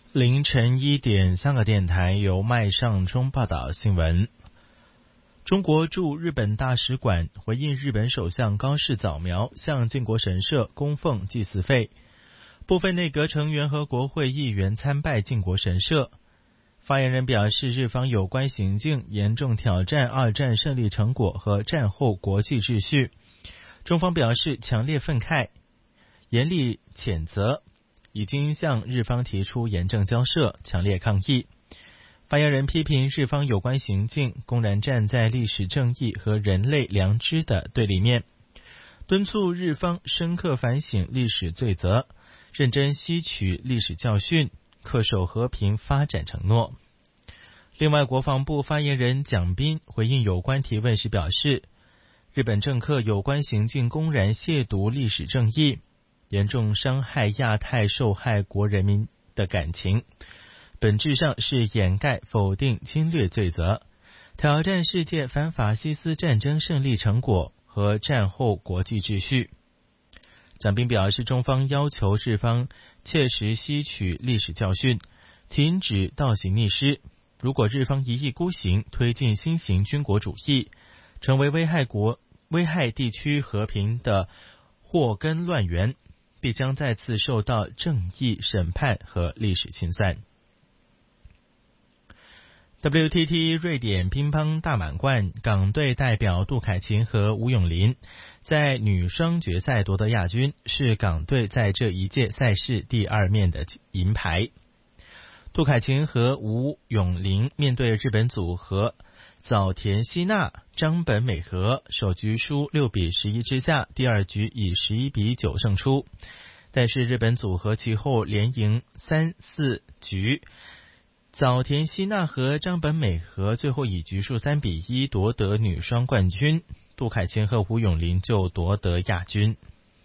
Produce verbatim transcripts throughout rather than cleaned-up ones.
凌晨一点，香港电台由麦尚中报道新闻。中国驻日本大使馆回应日本首相高市早苗向靖国神社供奉祭祀费，部分内阁成员和国会议员参拜靖国神社。发言人表示，日方有关行径严重挑战二战胜利成果和战后国际秩序，中方表示强烈愤慨，严厉谴责，已经向日方提出严正交涉，强烈抗议。发言人批评日方有关行径公然站在历史正义和人类良知的对立面，敦促日方深刻反省历史罪责，认真吸取历史教训，恪守和平发展承诺。另外，国防部发言人蒋斌回应有关提问时表示，日本政客有关行径公然亵渎历史正义，严重伤害亚太受害国人民的感情，本质上是掩盖否定侵略罪责，挑战世界反法西斯战争胜利成果和战后国际秩序。蒋斌表示，中方要求日方切实吸取历史教训，停止倒行逆施。如果日方一意孤行，推进新型军国主义，成为危害国危害地区和平的祸根乱源，必将再次受到正义审判和历史清算。W T T 瑞典乒乓大满贯，港队代表杜凯琴和吴永琳在女双决赛夺得亚军，是港队在这一届赛事第二面的银牌。杜凯琴和吴永琳面对日本组合早田希娜、张本美和，首局输六比十一之下，第二局以十一比九胜出。但是日本组合其后连赢三四局，早田希娜和张本美和最后以局数三比一夺得女双冠军，杜凯琴和吴永琳就夺得亚军。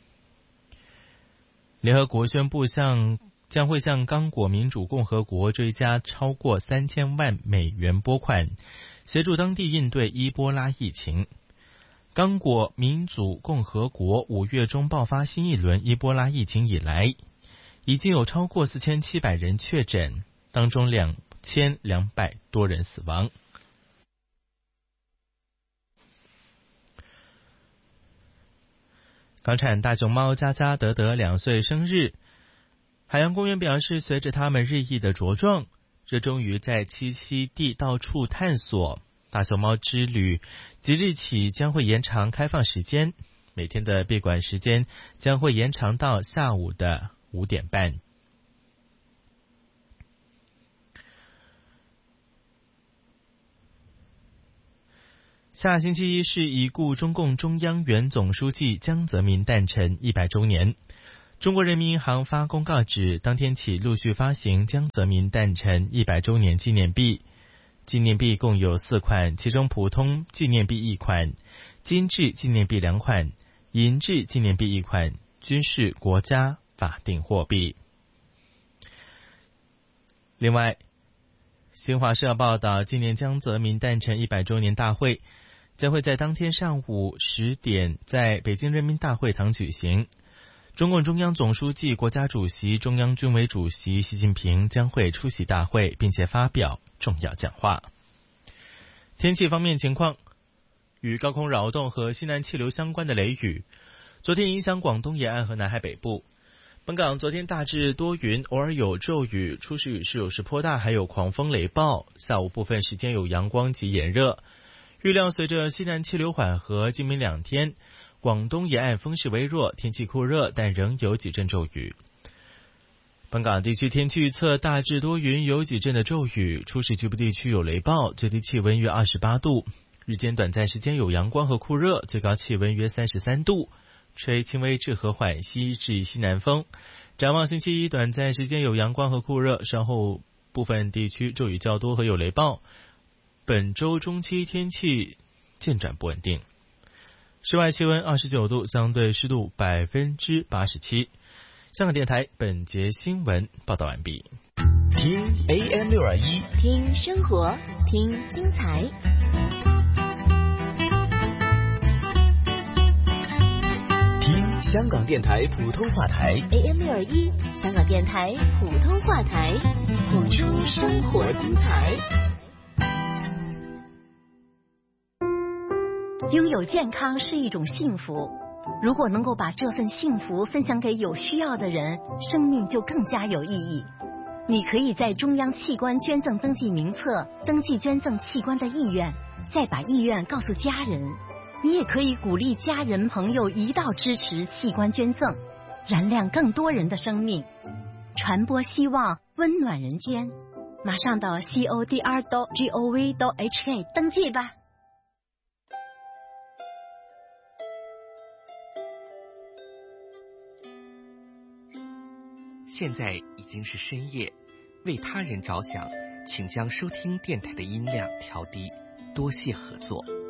联合国宣布向将会向刚果民主共和国追加超过三千万美元拨款，协助当地应对伊波拉疫情。刚果民主共和国五月中爆发新一轮伊波拉疫情以来，已经有超过四千七百人确诊，当中两千两百多人死亡。港产大熊猫佳佳得得两岁生日，海洋公园表示，随着它们日益的茁壮，热衷于在栖息地到处探索，大熊猫之旅即日起将会延长开放时间，每天的闭馆时间将会延长到下午的五点半。下星期一是已故中共中央原总书记江泽民诞辰一百周年。中国人民银行发公告指，当天起陆续发行江泽民诞辰一百周年纪念币，纪念币共有四款，其中普通纪念币一款，金质纪念币两款，银质纪念币一款，均是国家法定货币。另外，新华社报道，纪念江泽民诞辰一百周年大会将会在当天上午十点在北京人民大会堂举行。中共中央总书记、国家主席、中央军委主席习近平将会出席大会，并且发表重要讲话。天气方面情况，与高空扰动和西南气流相关的雷雨，昨天影响广东沿岸和南海北部。本港昨天大致多云，偶尔有骤雨，初时雨势有时颇大，还有狂风雷暴。下午部分时间有阳光及炎热。预料随着西南气流缓和，今明两天广东沿岸风势微弱，天气酷热，但仍有几阵骤雨。本港地区天气预测，大致多云，有几阵的骤雨，初时局部地区有雷暴，最低气温约二十八度，日间短暂时间有阳光和酷热，最高气温约三十三度，吹轻微至和缓西至西南风。展望星期一，短暂时间有阳光和酷热，稍后部分地区骤雨较多和有雷暴。本周中期天气渐转不稳定。室外气温二十九度，相对湿度百分之八十七。香港电台本节新闻报道完毕。 听 A M 六二一， 听生活，听精彩。 听香港电台普通话台 A M 六二一，香港电台普通话台，谱出生活精彩。 拥有健康是一种幸福，如果能够把这份幸福分享给有需要的人，生命就更加有意义。你可以在中央器官捐赠登记名册登记捐赠器官的意愿，再把意愿告诉家人。你也可以鼓励家人朋友一道支持器官捐赠，燃亮更多人的生命，传播希望，温暖人间。马上到 C O D R dot gov dot H K 登记吧。 现在已经是深夜，为他人着想，请将收听电台的音量调低，多谢合作。